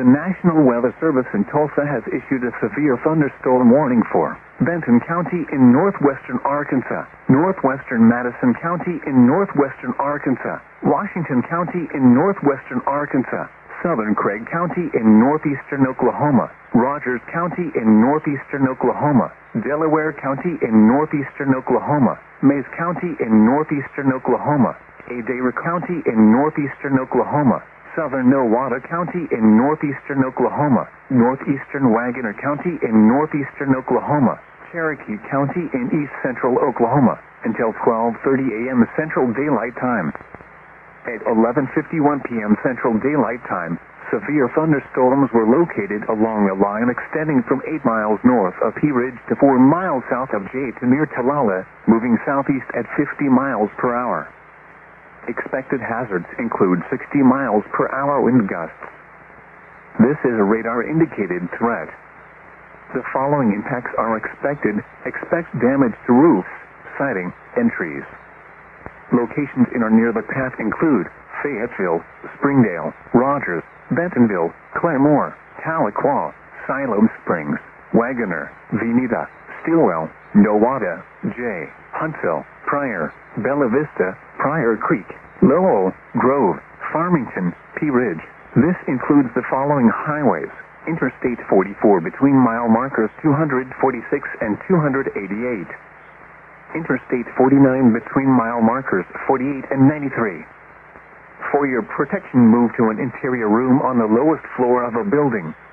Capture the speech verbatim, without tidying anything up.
National Weather Service in Tulsa has issued a severe thunderstorm warning for Benton County in northwestern Arkansas, northwestern Madison County in northwestern Arkansas, Washington County in northwestern Arkansas, southern Craig County in northeastern Oklahoma, Rogers County in northeastern Oklahoma, Delaware County in northeastern Oklahoma, Mays County in northeastern Oklahoma, Adair County in northeastern Oklahoma, southern Nowata County in northeastern Oklahoma, northeastern Wagoner County in northeastern Oklahoma, Cherokee County in east central Oklahoma, until twelve thirty a.m. Central Daylight Time. At eleven fifty-one p.m. Central Daylight Time, severe thunderstorms were located along a line extending from eight miles north of Pea Ridge to four miles south of J to near Talala, moving southeast at fifty miles per hour. Expected hazards include sixty miles per hour wind gusts. This is a radar-indicated threat. The following impacts are expected. Expect damage to roofs, siding, and trees. Locations in or near the path include Fayetteville, Springdale, Rogers, Bentonville, Claremore, Tahlequah, Siloam Springs, Wagoner, Veneta, Stilwell, Nowata, J, Huntsville, Pryor, Bella Vista, Pryor Creek, Lowell, Grove, Farmington, Pea Ridge. This includes the following highways: Interstate forty-four between mile markers two forty-six and two eighty-eight. Interstate forty-nine between mile markers forty-eight and ninety-three. For your protection, move to an interior room on the lowest floor of a building.